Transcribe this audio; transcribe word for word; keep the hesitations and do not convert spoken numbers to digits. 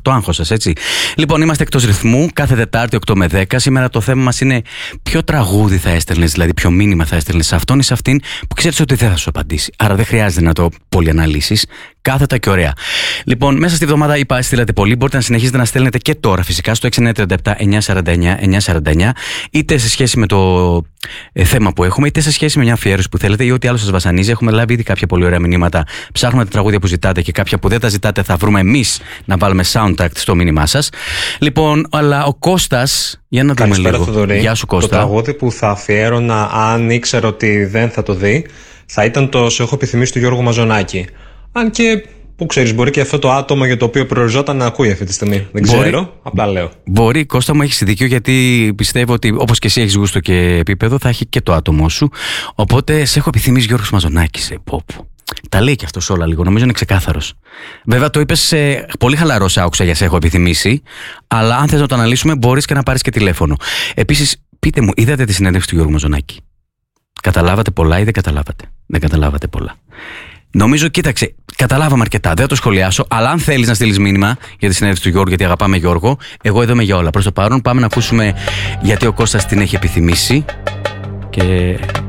το άγχος σας, έτσι. Λοιπόν, είμαστε εκτός ρυθμού, κάθε Τετάρτη οκτώ με δέκα. Σήμερα το θέμα μας είναι ποιο τραγούδι θα έστελνες, δηλαδή ποιο μήνυμα θα έστελνες σε αυτόν ή σε αυτήν που ξέρεις ότι δεν θα σου απαντήσει. Άρα δεν χρειάζεται να το πολυαναλύσεις. Κάθετα και ωραία. Λοιπόν, μέσα στη εβδομάδα είπα, στείλατε πολύ. Μπορείτε να συνεχίσετε να στέλνετε και τώρα φυσικά στο έξι εννιά τρία επτά εννιά τέσσερα εννιά εννιά τέσσερα εννιά, είτε σε σχέση με το ε, θέμα που έχουμε, είτε σε σχέση με μια αφιέρωση που θέλετε ή ό,τι άλλο σας βασανίζει. Έχουμε λάβει ήδη κάποια πολύ ωραία μηνύματα. Ψάχνουμε τα τραγούδια που ζητάτε και κάποια που δεν τα ζητάτε θα βρούμε εμείς να βάλουμε soundtrack στο μήνυμά σας. Λοιπόν, αλλά ο Κώστας, για να δούμε λίγο. Θοδωρή. Γεια σου, Κώστα. Το τραγούδι που θα αφιέρωνα, αν ήξερα ότι δεν θα το δει, θα ήταν το «Σε έχω επιθυμήσει» του Γιώργου Μαζονάκη. Αν και, που ξέρεις, μπορεί και αυτό το άτομο για το οποίο προοριζόταν να ακούει αυτή τη στιγμή. Δεν μπορεί, ξέρω, απλά λέω. Μπορεί, Κώστα μου, έχεις δίκιο, γιατί πιστεύω ότι όπως και εσύ έχεις γούστο και επίπεδο, θα έχει και το άτομό σου. Οπότε σε έχω επιθυμήσει Γιώργος Μαζονάκης. Ε, πω, πω. Τα λέει και αυτό όλα λίγο, νομίζω είναι ξεκάθαρος. Βέβαια το είπες σε, πολύ χαλαρό, σε άκουσα για σε έχω επιθυμήσει, αλλά αν θες να το αναλύσουμε, μπορείς και να πάρεις και τηλέφωνο. Επίσης, πείτε μου, είδατε τη συνέντευξη του Γιώργου Μαζονάκη? Καταλάβατε πολλά ή δεν καταλάβατε? Δεν καταλάβατε πολλά. Νομίζω, κοίταξε, καταλάβαμε αρκετά. Δεν θα το σχολιάσω, αλλά αν θέλεις να στείλεις μήνυμα για τη συνέντευξη του Γιώργου, γιατί αγαπάμε Γιώργο, εγώ εδώ είμαι για όλα. Προς το παρόν, πάμε να ακούσουμε γιατί ο Κώστας την έχει επιθυμήσει. Και